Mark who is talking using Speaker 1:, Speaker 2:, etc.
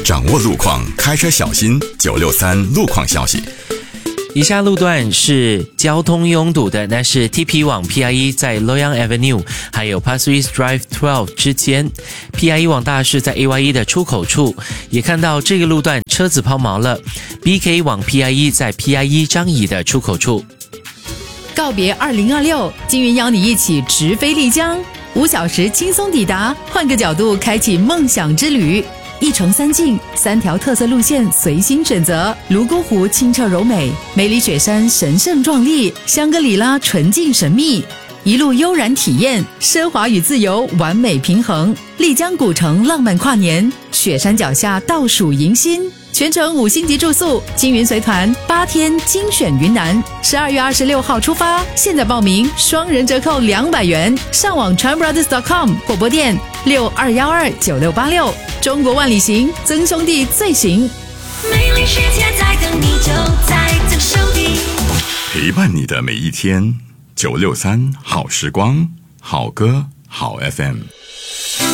Speaker 1: 掌握路况，开车小心。963路况消息。
Speaker 2: 以下路段是交通拥堵的，那是 TP 往 PIE 在 Loyang Avenue 还有 Pasir Ris Drive 12之间， PIE 往大是在 AYE 的出口处，也看到这个路段车子抛锚了。 BK 往 PIE 在 PIE 张乙的出口处。
Speaker 3: 告别2026，金云邀你一起直飞丽江，5小时轻松抵达，换个角度开启梦想之旅。1城3境，3条特色路线随心选择。泸沽湖清澈柔美，梅里雪山神圣壮丽，香格里拉纯净神秘。一路悠然体验，奢华与自由完美平衡。丽江古城浪漫跨年，雪山脚下倒数迎新。全程5星级住宿，金云随团8天精选云南，12月26号出发，现在报名双人折扣200元，上网 chanbrothers.com 或拨电62129686。中国万里行，曾兄弟最行。
Speaker 4: 美丽世界在等你，就在曾兄弟。
Speaker 1: 陪伴你的每一天，963好时光，好歌好 FM。